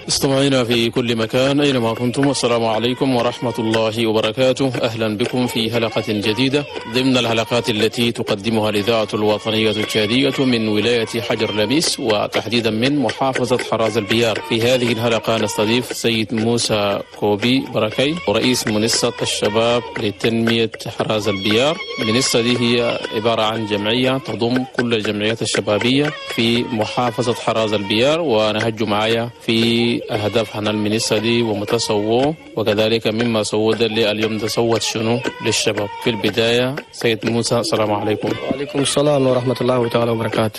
مستمعينا في كل مكان أينما كنتم، السلام عليكم ورحمة الله وبركاته. أهلا بكم في حلقة جديدة ضمن الحلقات التي تقدمها الإذاعة الوطنية التشادية من ولاية حجر لميس، وتحديدا من محافظة حراز البيار. في هذه الحلقة نستضيف سيد موسى كوبي بركي، رئيس منصة الشباب لتنمية حراز البيار. المنصة دي هي عبارة عن جمعية تضم كل الجمعيات الشبابية في محافظة حراز البيار، ونهج معايا في أهداف عن المنصة دي ومتسوه، وكذلك مما سوى اليوم تسوت شنو للشباب. في البداية سيد موسى، السلام عليكم. وعليكم السلام ورحمة الله تعالى وبركاته.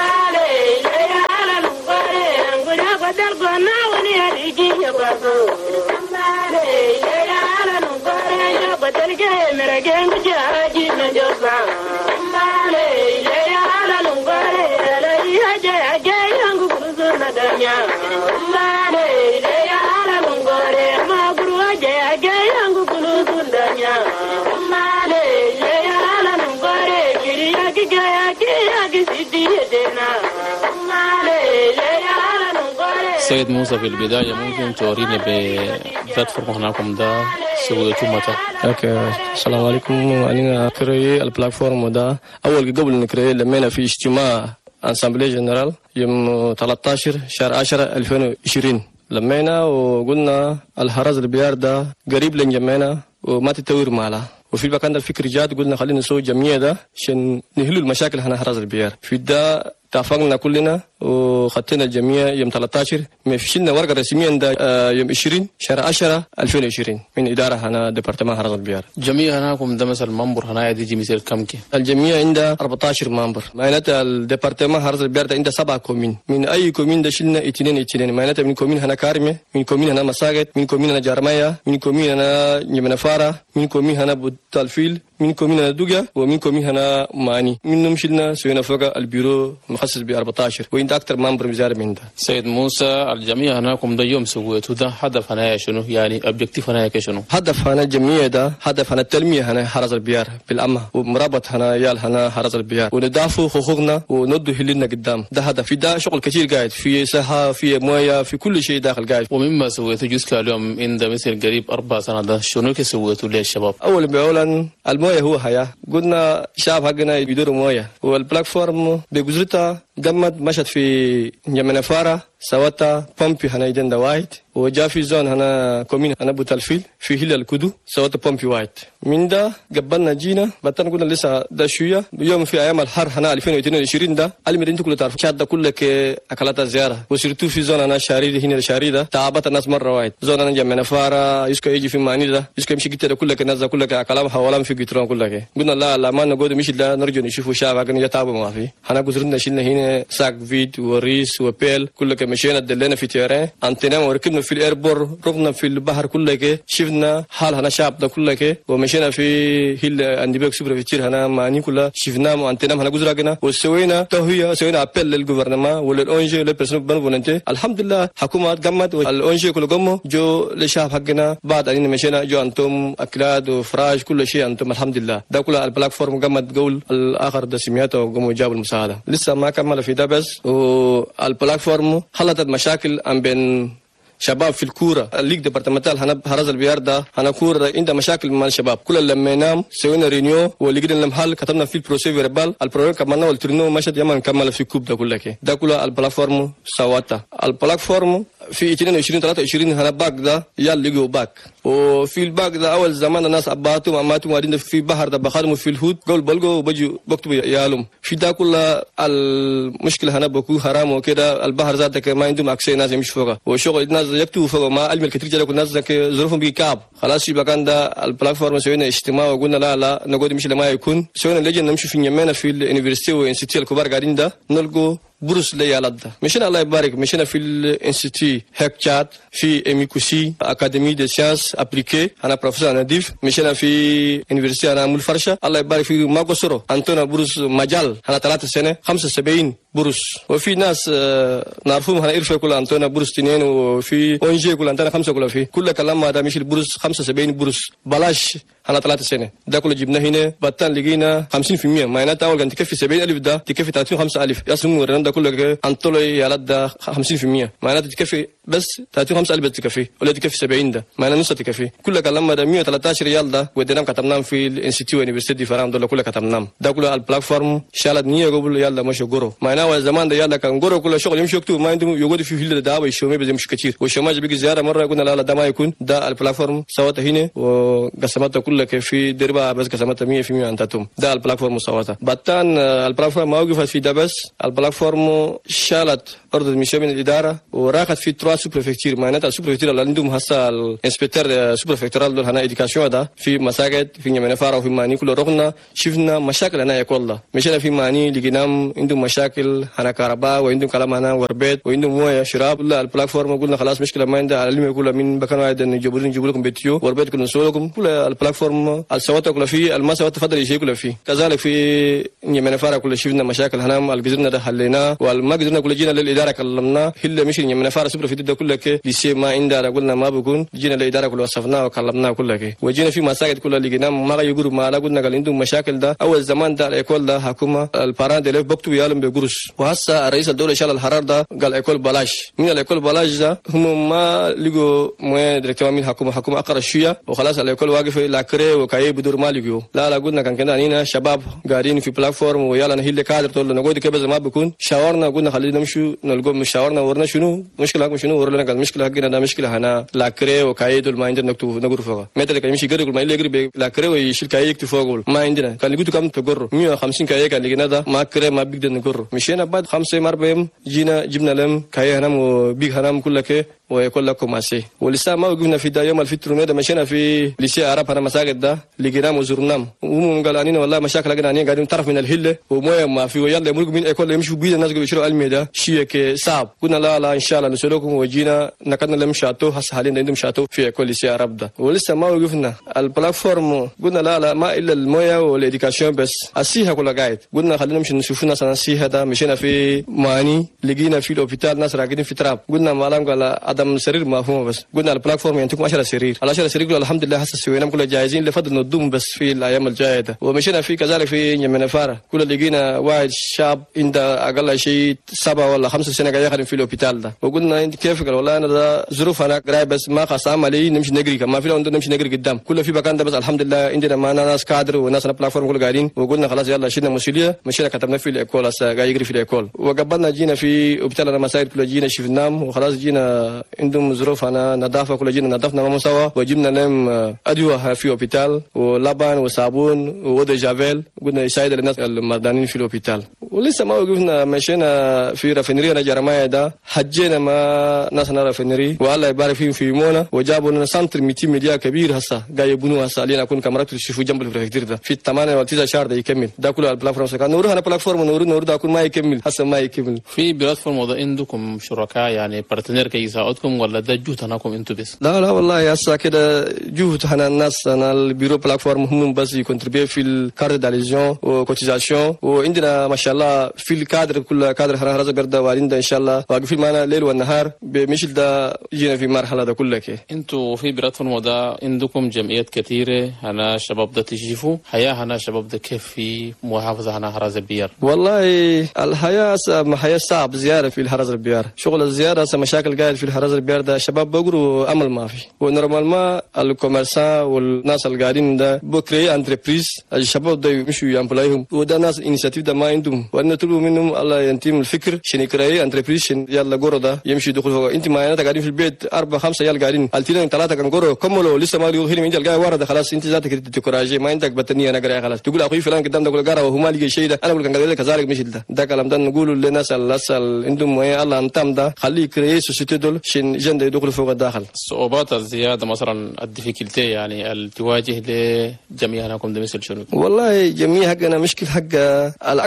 سيد موسى، في البداية ممكن تورينا ببلاتفورم هناكم ده سويتوا متى؟ اوكي، السلام عليكم. أنا كري البلاتفورم ده أول قبل نكري لمينا في اجتماع أنسامبلي جنرال يوم 13 شهر 10 2020. لمينا وقلنا الحراز البيار ده قريب لنجمعنا وما تتوير معنا، وفي المكان ده الفكر جاد قلنا خلينا نسوي جمعية ده عشان نحلوا المشاكل هنا حراز البيار. في ده اتفقنا كلنا وخدتنا الجمعية يوم 13 مفشلنا ورقة رسميا ده يوم 20 شهر 10 2020 من إدارة هنا ديبارتمان حراز البيار. جمعية هناكم ده مثلا منبر هنا يجي مثل كم كي؟ الجمعية عندها 14 منبر. معناتها الديبارتمان حراز البيار ده عنده 7 كومين. من أي كومين ده شلنا 2 معناتها من كومين هنا كارمة، من كومين هنا مساقط، من كومين هنا جارمية، من كومين هنا نمنفارة، من كومين هنا بوتالفيل، من كومين هنا دوغا، ومن كومين هنا ماني. منهم شلنا سوينا فوق البيرو مخصص ب 14 وعند أكثر منبر مزار من ده. سيد موسى، الجمعية هناكم ده يوم سويتوا ده هدف هنا شنو؟ يعني أوبجكتيف هنا شنو؟ هدف هنا الجمعية ده هدف هنا التنمية هنا حراز البيار بالأمة، ومرابط هنا يال هنا حراز البيار، وندافع حقوقنا وندو هلنا قدام. ده هدف. في ده شغل كثير قاعد، في صحة، في موية، في كل شيء داخل قاعد. ومما سويتوا جزء اليوم عند مثل قريب 4 سنة ده شنو سويتوا للشباب؟ أول بأولا الموية هو حياة. قلنا شعب حقنا يدوروا موية، والبلاتفورم بجزرتها قمت مشت في نمنفارة سواتا بومبي هنا يدن وايد، وجا في زون هنا كومين هنا بوتالفيل في هيل الكدو سواتا بومبي وايد. من ده قبلنا جينا بطن قلنا لسه ده شويه يوم في ايام الحر هنا 2022 ده المدينه كلها تعرف شاد ده كله اكلات زياره، وسيرتو في زون هنا شاريد هنا شاريده تعبت الناس مره وايد. زون هنا نمنفارة يسكو يجي في ماني ده يسكو يمشي كده كله الناس ده كله كلام حوالين في قطران كله. قلنا لا ما نقعد مش لا نرجع نشوف شعب حقنا يتعبوا ما في. هنا قصرنا شلنا هنا ساك فيد وريس وبيل كله مشينا دلنا في تيران انتنا وركبنا في الايربور، ركبنا في البحر كله شفنا حال هنا شعب ده كله، ومشينا في هيل اندبيك سوبر فيتشر هنا ماني كلها شفنا وانتنا هنا جزرنا وسوينا توهيه، سوينا ابل للجوفرنما وللأونجي للبرسون بنفولنتي. الحمد لله حكومه قامت والأونجي كله قاموا جو للشعب حقنا. بعد ان مشينا جو انتم اكلاد وفراش كل شيء انتم الحمد لله. ده كله البلاتفورم قامت قول الاخر ده سمياته وقاموا جابوا المساعده. لسه ما كمل في ده بس، والبلاتفورم خلطت مشاكل عن بين شباب في الكورة. الليج ديبارتمنتال هنا حراز البيار ده هنا كورة عنده مشاكل مع الشباب. كل لما نام سوينا رينيو ولقينا المحل كتبنا في البروسي فيربال البروجرام كملنا والترنو مشت يوم نكمل في كوب ده كله كي. ده كله البلاتفورم سواتا. البلاتفورم في 22 23 هنا باك ده يال لقوا باك، وفي الباك ده اول زمان الناس اباتوا ماماتوا قاعدين في بحر ده بخدموا في الهود قول بلقوا وبجوا بكتبوا يالهم. في ده كله المشكله هنا بكو حرام وكده. البحر ذاته ما عندهم اكسي ناس يمشي فوقه، وشغل الناس يكتبوا فوقه ما علم الكثير جدا. الناس ظروفهم بكعب خلاص. في مكان ده البلاتفورم سوينا اجتماع وقلنا لا نقعد مش لما يكون. سوينا لجنه نمشي في يمنا في اليونيفرسيتي وانستيتيوت الكبار قاعدين ده نلقوا بروس لي على ده. مشينا الله يبارك مشينا في الانستيتيوت هيك تشات في اميكوسي اكاديمي دي سيانس ابليكي انا بروفيسور ناديف. مشينا في يونيفرسيتي انا مول فرشه الله يبارك في ما قصروا انتونا بروس مجال انا 3 سنه 75 بروس، وفي ناس نعرفهم هنا إرفع كل أنتونا بروس 2 وفي أونجي كل أنتونا 5 كل في كل كلام هذا مش البروس 75 بروس بلاش هنا 3 سنة ده كله جبنا هنا بطل لقينا 50% معناته أول كان تكفي 70,000 ده تكفي 35,000 ياسمو الرندا كله أنطلي يا لد ده 50% معناته تكفي بس 35,000 تكفي ولا تكفي 70 ده معناته نص تكفي كل كلام هذا 113 ريال ده ودينام كتبناه في الانستيتيو يونيفرسيتي دي فرام دول كله كتبناه ده كله البلاتفورم شالت نية قبل يلا مش جورو معناه زمان ده يلا كان جورو كله شغل يمشي يكتب ما عندهم يقعد في فيل ده ويشومي بس مش كتير والشماج بيجي زيارة مرة قلنا لا ده ما يكون ده البلاتفورم سوته هنا وقسمته كلها في دربة بس قسمتها 100% أنتم ده البلاتفورم سوته بطان البلاتفورم ما وقفت في ده بس البلاتفورم شالت أرض المشي من الإدارة وراحت في 3 سوبرفكتير معناتها السوبرفكتير اللي عندهم هسا الانسبكتور سوبرفكتورال دول هنا إديكاسيون ده في مساجد في نيمنفارا وفي ماني كله رحنا شفنا مشاكل هنا يقول الله مشينا في ماني لقيناهم عندهم مشاكل هنا كهرباء وعندهم كلام هنا وربيت وعندهم مويه شراب لا البلاتفورم قلنا خلاص مشكلة ما عندها علم كله من بكان واحد نجيب لكم بيتيو وربيت كنا نسوي لكم كل البلاتفورم السوات كله فيه المسوات تفضل يشيء كله فيه كذلك في نيمنفارا كله شفنا مشاكل هنا الجزرنا ده حليناه والما جزرنا كله جينا للإدارة كلمنا هلا مش نيمنفارا سوبرفكتير ده كله كي لسه ما عندنا قلنا ما بكون جينا للإدارة كله وصفناه وكلمناه كله كي وجينا في مساجد كله لقينا ما يقولوا ما لا قلنا قال عندهم مشاكل ده أول زمان ده الإيكول ده حكومة الباران دليل بكتب يعلم بقرش وهسا رئيس الدولة شال الحرار ده قال إيكول بلاش من الإيكول بلاش ده هم ما لقوا مويه دكتور من حكومة أقرأ شوية وخلاص الإيكول واقف لاكري وكاي بدور ما لقوا لا قلنا كان كنا هنا شباب قاعدين في بلاتفورم ويلا نهيل كادر تقول نقول كيف ما بكون شاورنا قلنا خلينا نمشي نلقوا مش شاورنا ورنا شنو مشكلة حق شنو ورنا قال مشكلة حقنا ده مشكلة هنا لاكري وكاي دول ما عندنا نقول فوق متى كان يمشي يقرب ما يقرب لاكري ويشيل كاي يكتب فوق ما عندنا كان يقولوا كم تقرر 150 كاي كان لقينا ده ما كري ما بيقدر نقرر مشينا بعد 5 مرة جينا جبنا لهم كاي هنام وبيج هنام كله كي ويقول لكم ماشي ولسه ما وقفنا في ده يوم الفطر ده مشينا في لسه عرب هنا مساجد ده لقينا وزرناهم وهم قال علينا والله مشاكل لقينا قاعدين طرف من الهله ومويه ما في ويلا يمرق من اكل يمشوا بيد الناس يقولوا يشروا المي ده شيء صعب قلنا لا ان شاء الله نسلكم وجينا نكدنا لهم شاتو هسه حاليا عندهم شاتو في اكل لسه عرب ده ولسه ما وقفنا البلاتفورم قلنا لا ما الا المويه والاديوكاسيون بس السيها كلها قاعد قلنا خلينا نمشي نشوف ناس السيها ده مشينا في ماني لقينا في الاوبيتال ناس راقدين في تراب قلنا مالام قال عدم سرير مفهوم بس قلنا البلاتفورم ينتجكم 10 سرير ال 10 سرير الحمد لله هسه سويناهم كلها جاهزين لفضل ندوم بس في الايام الجايه ده ومشينا في كذلك في نيمنفارا كل لقينا واحد شاب عنده اقل شيء 7 ولا 5 سنين قاعد يخدم في الاوبيتال ده وقلنا انت كيف قال والله انا ده ظروف انا قرايب بس ما خاص عملي نمشي نجري ما في لو نمشي نجري قدام كله في مكان ده بس الحمد لله عندنا معنا ناس كادر وناس بلاتفورم كله قاعدين وقلنا خلاص يلا شلنا مسؤوليه مشينا كتبنا في الايكول هسه قاعد يجري في الايكول وقبلنا جينا في اوبيتال المساجد كله جينا شفناهم وخلاص جينا عندهم ظروف انا نظافه كل جينا نظفنا ما سوا وجبنا لهم ادويه في اوبيتال ولبن وصابون وودي جافيل قلنا يساعد الناس المرضانين في الاوبيتال ولسه ما وقفنا مشينا في رافينري جرمايا ده حجينا ما ناس رافينري والله يبارك فيهم في مونا وجابوا لنا سنتر 200 مليار كبير هسه قاعد يبنوه هسه علينا اكون كاميرات تشوفوا جنب البريفكتير ده في 8 ولا 9 شهر ده يكمل ده كله البلاتفورم كان نورنا بلاتفورم نور ده اكون ما يكمل هسه ما يكمل في بلاتفورم ده عندكم شركاء يعني بارتنير كي يساعدكم ولا ده جهد هناكم انتم بس؟ لا والله هسه كده جهد هنا الناس انا البيرو بلاتفورم هم بس يكونتريبيو في الكارت داليزيون وكوتيزاسيون وعندنا ما شاء الله في الكادر كل كادر هنا هذا برده وعندنا ان شاء الله واقفين معنا ليل والنهار بمثل ده جينا في مرحله ده كلها كده انتوا في بلاتفورم ده عندكم جمعيات كثيره هنا شباب ده تشوفوا حياه هنا شباب ده كيف في محافظه هنا هرز البيار والله الحياه حياه صعب زياره في الهرز البيار شغل الزياره مشاكل قاعد في الهرز البيار ده شباب بقروا عمل ما في ونورمال ما الكوميرسان والناس اللي قاعدين ده بكري انتربريز الشباب ده يمشوا يامبلايهم وده ناس انيشيتيف ده ما عندهم وانا طلبوا منهم الله ينتم الفكر عشان يكري انتربريز يلا قروا ده يمشي يدخل فوق انت ما قاعدين في البيت 4 5 عيال قاعدين قلتين 3 كان قروا كملوا لسه ما لقوا هنا من جاي ورا ده خلاص انت ذاتك تكراجي ما عندك بطانيه انا قراي خلاص تقول اخوي فلان قدام ده يقول قرا وهو ما لقى شيء ده انا اقول كان قال كذلك مش ده كلام ده نقول للناس اللي عندهم الله انتم ده خليه يكري سوسيتي دول عشان جند يدخلوا فوق الداخل الصعوبات الزياده مثلا الديفيكولتي يعني اللي تواجه لجميع هناكم ده مثل شنو؟ والله جميع حقنا مشكل حق الاكبر ده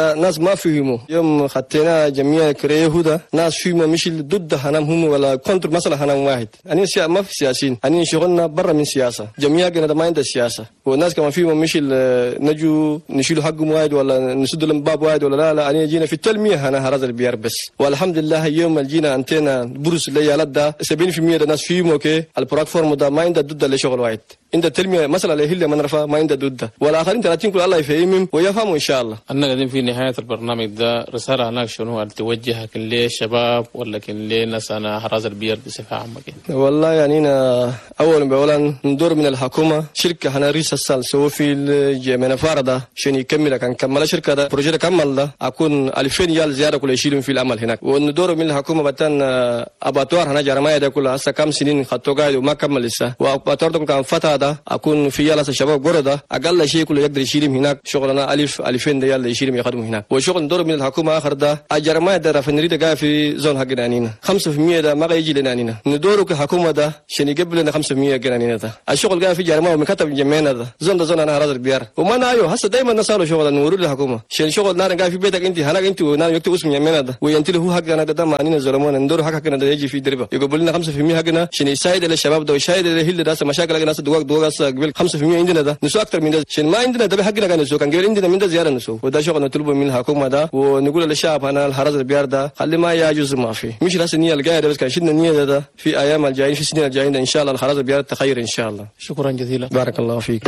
ده ناس ما فهموا يوم خدتنا جميع كريهودا ناس فيهم مش ضد هنام هم ولا كونتر مثلا هنام واحد أنا ما في سياسيين أنا شغلنا برا من سياسة جميع كنا ما عندنا سياسة والناس كمان فيهم مش نجوا نشيلوا حقهم واحد ولا نسد لهم باب واحد ولا لا أنا جينا في التلمية هنا هذا البيار بس والحمد لله يوم جينا أنتنا بروس اللي ده 70% الناس فيهم أوكي البلاتفورم ده ما عنده ضد اللي شغل واحد عند التلمية مثلا اللي هي من رفا ما عنده ضد والآخرين 30 كل الله يفهمهم ويفهموا إن شاء الله. أنا قاعدين في نهاية البرنامج ده رسالة هناك شنو توجهها كن ليه الشباب ولا كن ليه ناس أنا حراس البيار بصفة عامة كده؟ والله يعني أنا أولا بأولا ندور من الحكومة شركة هنا ريس السال سووا في الجميع فارده عشان يكمل كان كمل شركة ده بروجيت كمل ده أكون 2000 ريال زيادة كل يشيلون في العمل هناك وندور من الحكومة بتن أباتوار هنا جرماية ده كلها هسه كم سنين خدتوا قاعد وما كمل لسه وأباتوار ده كان فتح ده أكون في يلا الشباب جرده أقل شيء كله يقدر يشيلهم هناك شغلنا 2000 ريال يشيلهم يخدموا هناك وشغل ندور من الحكومة آخر ده الجرماية ده رافنري ده قاعد في زون حقنا هنا 5% ده ما يجي لنا هنا ندوروا كحكومة ده عشان يقبل لنا 5% هنا ده الشغل قاعد في جرماية ومكتب جمعنا ده زون أنا هذا البيار وما نايو هسه دايما نسأله شغل نورو للحكومة عشان شغل نار قاعد في بيتك أنت هناك أنت ونار يكتب اسم جمعنا ده وينتله هو حقنا ده ما عنينا زلمون ندوروا حقنا ده يجي في دربة يقبل لنا 5% حقنا عشان يساعد الشباب ده ويساعد اللي ده مشاكل الناس دوق قبل 5% عندنا ده نسوا أكثر من ده عشان ما عندنا ده بحقنا كان نسوا كان قبل عندنا من ده زيادة نسوا وده شغل نطلبه من الحكومة ده ونقول للشعب أنا الحراس البيار ده خلي ما يجوز ما في مش راس النية القاعدة بس كان شدنا النية ده في أيام الجايين في السنين الجايين إن شاء الله الحراس البيار تخير إن شاء الله. شكرا جزيلا. بارك الله فيك.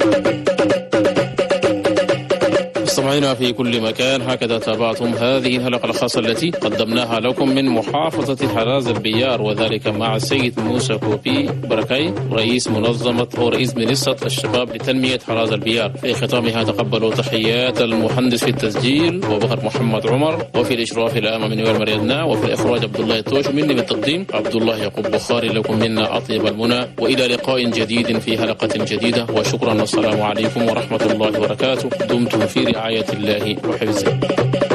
مستمعينا في كل مكان هكذا تابعتم هذه الحلقة الخاصة التي قدمناها لكم من محافظة حراز البيار وذلك مع السيد موسى كوبي بركاي رئيس منظمة أو رئيس منصة الشباب لتنمية حراز البيار. في ختامها تقبلوا تحيات المهندس في التسجيل وبكر محمد عمر وفي الإشراف الأعمى من مريدنا وفي الإخراج عبد الله التوش ومني بالتقديم عبد الله يعقوب بخاري لكم منا أطيب المنى وإلى لقاء جديد في حلقة جديدة وشكرا والسلام عليكم ورحمة الله وبركاته. دمتم في رعاية الله وحفظه.